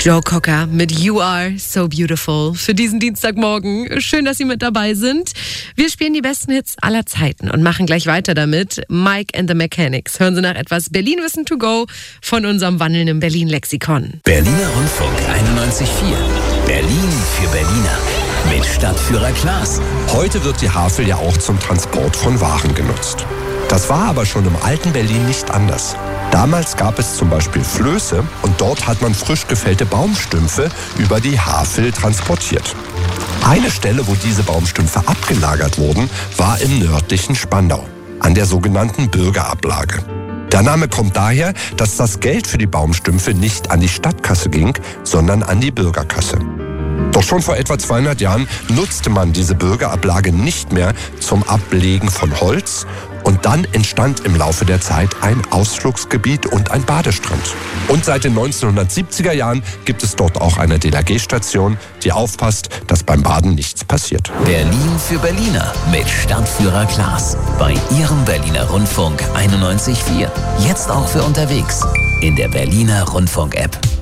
Joe Cocker mit You Are So Beautiful für diesen Dienstagmorgen. Schön, dass Sie mit dabei sind. Wir spielen die besten Hits aller Zeiten und machen gleich weiter damit. Mike and the Mechanics. Hören Sie nach etwas Berlin-Wissen to go von unserem wandelnden Berlin-Lexikon. Berliner Rundfunk 91.4. Berlin für Berliner. Mit Stadtführer Klaas. Heute wird die Havel ja auch zum Transport von Waren genutzt. Das war aber schon im alten Berlin nicht anders. Damals gab es zum Beispiel Flöße und dort hat man frisch gefällte Baumstümpfe über die Havel transportiert. Eine Stelle, wo diese Baumstümpfe abgelagert wurden, war im nördlichen Spandau, an der sogenannten Bürgerablage. Der Name kommt daher, dass das Geld für die Baumstümpfe nicht an die Stadtkasse ging, sondern an die Bürgerkasse. Doch schon vor etwa 200 Jahren nutzte man diese Bürgerablage nicht mehr zum Ablegen von Holz und dann entstand im Laufe der Zeit ein Ausflugsgebiet und ein Badestrand. Und seit den 1970er Jahren gibt es dort auch eine DLRG-Station, die aufpasst, dass beim Baden nichts passiert. Berlin für Berliner mit Stadtführer Klaas bei Ihrem Berliner Rundfunk 91.4. Jetzt auch für unterwegs in der Berliner Rundfunk-App.